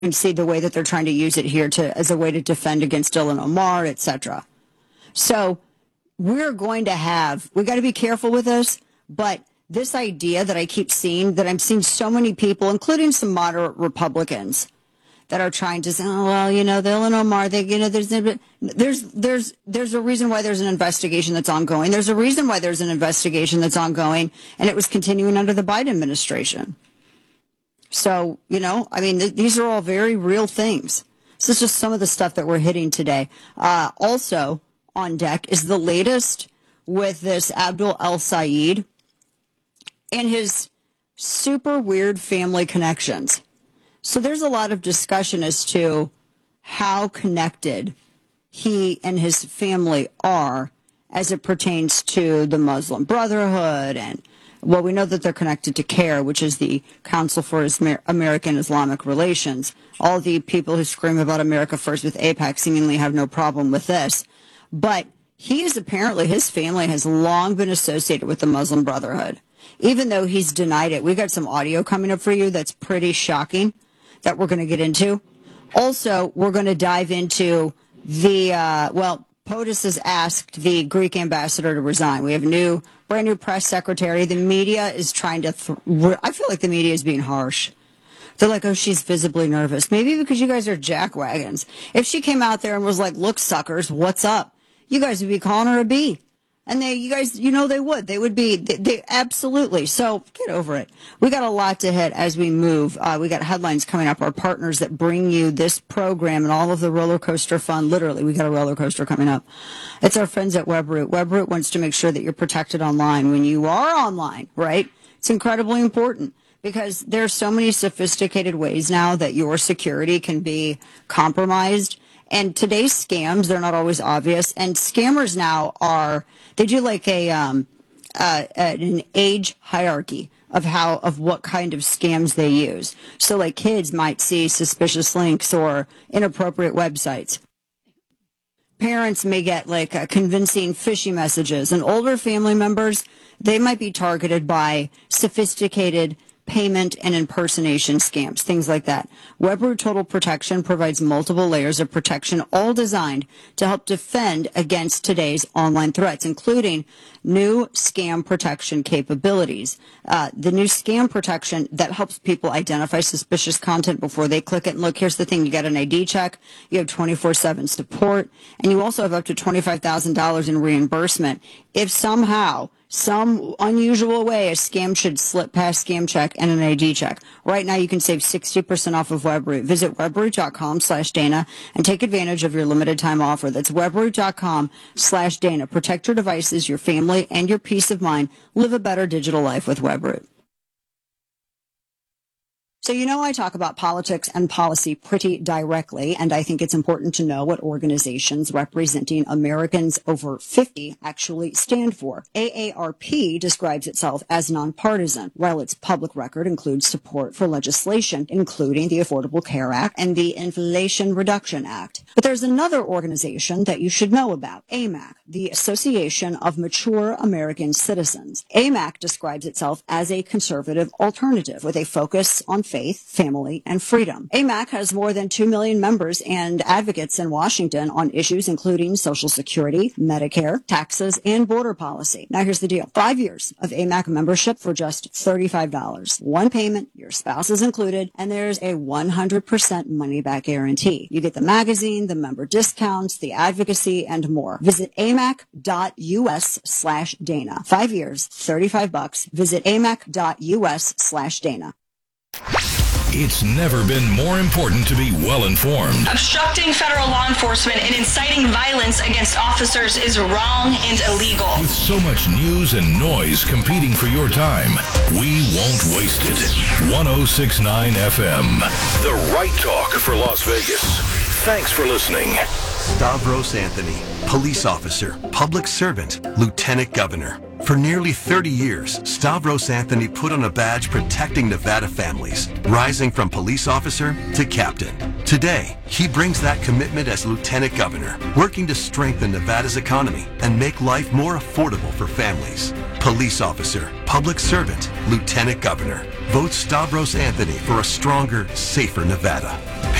can see the way that they're trying to use it here as a way to defend against Ilhan Omar, etc. So we got to be careful with this, but this idea that I keep seeing, that I'm seeing so many people, including some moderate Republicans, that are trying to say, oh, well, the Ilhan Omar, there's a reason why there's an investigation that's ongoing. There's a reason why there's an investigation that's ongoing, and it was continuing under the Biden administration. So, these are all very real things. This is just some of the stuff that we're hitting today. Also on deck is the latest with this Abdul El-Sayed and his super weird family connections. So there's a lot of discussion as to how connected he and his family are as it pertains to the Muslim Brotherhood. And, well, we know that they're connected to CAIR, which is the Council for American Islamic Relations. All the people who scream about America First with AIPAC seemingly have no problem with this. But his family has long been associated with the Muslim Brotherhood, even though he's denied it. We got some audio coming up for you that's pretty shocking that we're going to get into. Also, we're going to dive into POTUS has asked the Greek ambassador to resign. We have a brand new press secretary. The media is trying to, I feel like the media is being harsh. They're like, oh, she's visibly nervous. Maybe because you guys are jackwagons. If she came out there and was like, look, suckers, what's up? You guys would be calling her a B. And they would. They would be. They absolutely. So get over it. We got a lot to hit as we move. We got headlines coming up. Our partners that bring you this program and all of the roller coaster fun. Literally, we got a roller coaster coming up. It's our friends at Webroot. Webroot wants to make sure that you're protected online when you are online, right? It's incredibly important because there are so many sophisticated ways now that your security can be compromised. And today's scams, they're not always obvious. And scammers now they do like an age hierarchy of what kind of scams they use. So like kids might see suspicious links or inappropriate websites. Parents may get like convincing phishing messages, and older family members, they might be targeted by sophisticated payment and impersonation scams, things like that. Webroot Total Protection provides multiple layers of protection, all designed to help defend against today's online threats, including new scam protection capabilities. The new scam protection that helps people identify suspicious content before they click it. And look, here's the thing. You get an ID check. You have 24/7 support. And you also have up to $25,000 in reimbursement if somehow, some unusual way, a scam should slip past scam check and an ID check. Right now, you can save 60% off of Webroot. Visit webroot.com/Dana and take advantage of your limited time offer. That's webroot.com/Dana. Protect your devices, your family, and your peace of mind. Live a better digital life with Webroot. So I talk about politics and policy pretty directly, and I think it's important to know what organizations representing Americans over 50 actually stand for. AARP describes itself as nonpartisan, while its public record includes support for legislation, including the Affordable Care Act and the Inflation Reduction Act. But there's another organization that you should know about, AMAC, the Association of Mature American Citizens. AMAC describes itself as a conservative alternative with a focus on faith, family, and freedom. AMAC has more than 2 million members and advocates in Washington on issues including Social Security, Medicare, taxes, and border policy. Now here's the deal. 5 years of AMAC membership for just $35. One payment, your spouse is included, and there's a 100% money-back guarantee. You get the magazine, the member discounts, the advocacy, and more. Visit amac.us/Dana. 5 years, $35. Visit amac.us/Dana. It's never been more important to be well-informed. Obstructing federal law enforcement and inciting violence against officers is wrong and illegal. With so much news and noise competing for your time, we won't waste it. 106.9 FM, the right talk for Las Vegas. Thanks for listening. Stavros Anthony, police officer, public servant, lieutenant governor. For nearly 30 years, Stavros Anthony put on a badge protecting Nevada families, rising from police officer to captain. Today, he brings that commitment as lieutenant governor, working to strengthen Nevada's economy and make life more affordable for families. Police officer, public servant, lieutenant governor. Vote Stavros Anthony for a stronger, safer Nevada.